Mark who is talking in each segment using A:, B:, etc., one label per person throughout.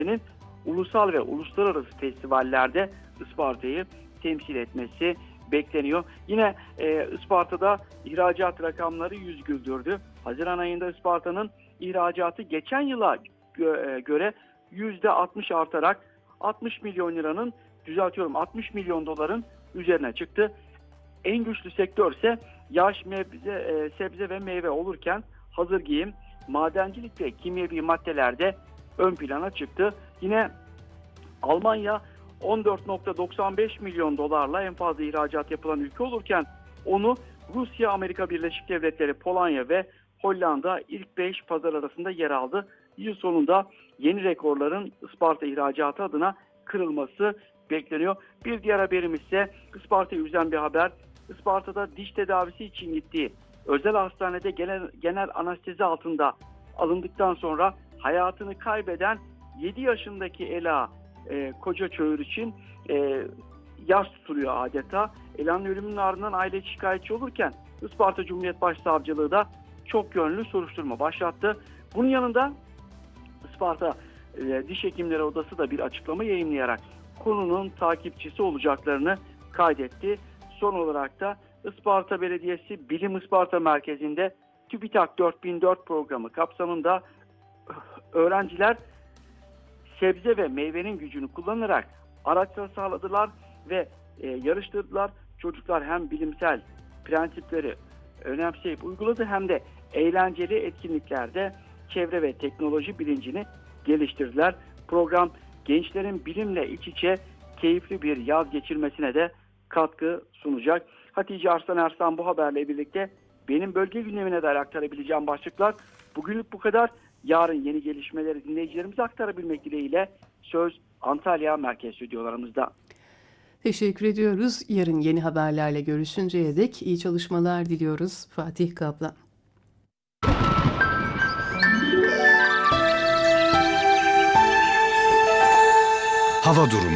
A: ulusal ve uluslararası festivallerde Isparta'yı temsil etmesi bekleniyor. Yine Isparta'da ihracat rakamları yüz güldürdü. Haziran ayında Isparta'nın ihracatı geçen yıla göre %60 artarak 60 milyon liranın, 60 milyon doların üzerine çıktı. En güçlü sektör ise yaş, sebze ve meyve olurken hazır giyim, madencilik ve kimyevi maddelerde ön plana çıktı. Yine Almanya 14,95 milyon dolarla en fazla ihracat yapılan ülke olurken onu Rusya, Amerika Birleşik Devletleri, Polonya ve Hollanda ilk 5 pazar arasında yer aldı. Yıl sonunda yeni rekorların Isparta ihracatı adına kırılması bekleniyor. Bir diğer haberimiz ise Isparta'yı üzen bir haber. Isparta'da diş tedavisi için gittiği özel hastanede genel anestezi altında alındıktan sonra hayatını kaybeden 7 yaşındaki Ela Kocaçöğür için yaş tutuluyor adeta. Ela'nın ölümünün ardından aile şikayetçi olurken Isparta Cumhuriyet Başsavcılığı da çok yönlü soruşturma başlattı. Bunun yanında Isparta Diş Hekimleri Odası da bir açıklama yayımlayarak konunun takipçisi olacaklarını kaydetti. Son olarak da Isparta Belediyesi Bilim Isparta Merkezi'nde TÜBİTAK 4004 programı kapsamında öğrenciler sebze ve meyvenin gücünü kullanarak araçlar sağladılar ve yarıştırdılar. Çocuklar hem bilimsel prensipleri önemseyip uyguladı hem de eğlenceli etkinliklerde çevre ve teknoloji bilincini geliştirdiler. Program gençlerin bilimle iç içe keyifli bir yaz geçirmesine de katkı sunacak. Hatice Arslan Ersan bu haberle birlikte benim bölge gündemine dair aktarabileceğim başlıklar bugünlük bu kadar. Yarın yeni gelişmeleri dinleyicilerimize aktarabilmek dileğiyle söz Antalya Merkez Stüdyolarımızda.
B: Teşekkür ediyoruz. Yarın yeni haberlerle görüşünceye dek iyi çalışmalar diliyoruz. Fatih Kaplan.
C: Hava durumu.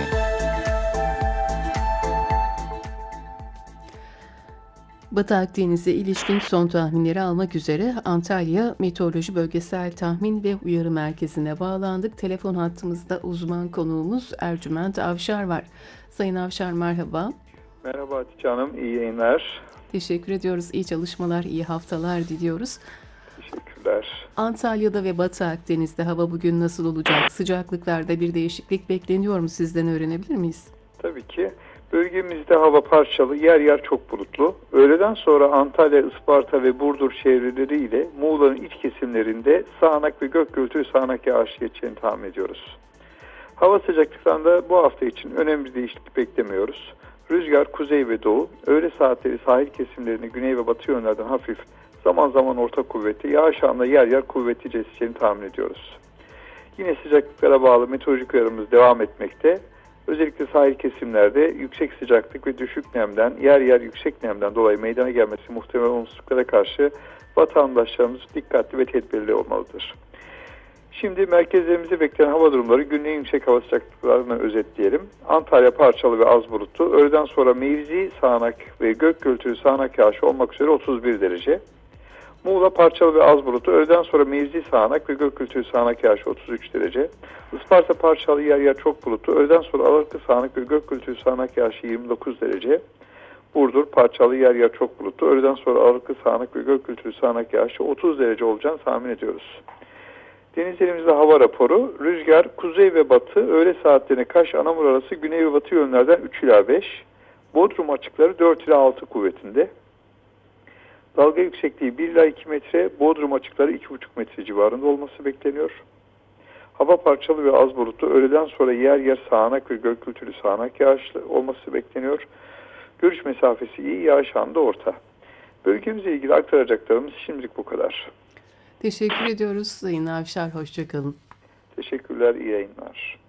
B: Batı Akdeniz'e ilişkin son tahminleri almak üzere Antalya Meteoroloji Bölgesel Tahmin ve Uyarı Merkezi'ne bağlandık. Telefon hattımızda uzman konuğumuz Ercüment Avşar var. Sayın Avşar merhaba.
D: Merhaba Hatice Hanım, iyi yayınlar.
B: Teşekkür ediyoruz. İyi çalışmalar, iyi haftalar diliyoruz.
D: Teşekkürler.
B: Antalya'da ve Batı Akdeniz'de hava bugün nasıl olacak? Sıcaklıklarda bir değişiklik bekleniyor mu? Sizden öğrenebilir miyiz?
D: Tabii ki. Bölgemizde hava parçalı, yer yer çok bulutlu. Öğleden sonra Antalya, Isparta ve Burdur çevreleri ile Muğla'nın iç kesimlerinde sağanak ve gök gürültülü sağanak yağış geçeceğini tahmin ediyoruz. Hava sıcaklıklarında bu hafta için önemli bir değişiklik beklemiyoruz. Rüzgar kuzey ve doğu, öğle saatleri sahil kesimlerini güney ve batı yönlerden hafif, zaman zaman orta kuvvetli, yağış anında yer yer kuvvetlice eseceğini tahmin ediyoruz. Yine sıcaklıklara bağlı meteorolojik uyarımız devam etmekte. Özellikle sahil kesimlerde yüksek sıcaklık ve düşük nemden, yer yer yüksek nemden dolayı meydana gelmesi muhtemel olumsuzluklara karşı vatandaşlarımız dikkatli ve tedbirli olmalıdır. Şimdi merkezlerimizi bekleyen hava durumları günlüğün yüksek hava sıcaklıklarını özetleyelim. Antalya parçalı ve az bulutlu. Öğleden sonra mevzi sağanak ve gök gürültülü sağanak yağışı olmak üzere 31 derece. Muğla parçalı ve az bulutlu. Öğleden sonra mevzi sağanak ve gök gürültülü sağanak yağışı 33 derece. Isparta parçalı yer yer çok bulutlu. Öğleden sonra aralıklı sağanak ve gök gürültülü sağanak yağışı 29 derece. Burdur parçalı yer yer çok bulutlu. Öğleden sonra aralıklı sağanak ve gök gürültülü sağanak yağışı 30 derece olacağını tahmin ediyoruz. Denizlerimizde hava raporu. Rüzgar kuzey ve batı öğle saatlerine Kaş Anamur arası güney ve batı yönlerden 3 ila 5. Bodrum açıkları 4 ila 6 kuvvetinde. Dalga yüksekliği 1 ila 2 metre, Bodrum açıkları 2,5 metre civarında olması bekleniyor. Hava parçalı ve az bulutlu. Öğleden sonra yer yer sağanak ve gök gürültülü sağanak yağışlı olması bekleniyor. Görüş mesafesi iyi, yağış anında orta. Bölgemizle ilgili aktaracaklarımız şimdilik bu kadar.
B: Teşekkür ediyoruz Sayın Avşar. Hoşça kalın.
D: Teşekkürler, iyi yayınlar.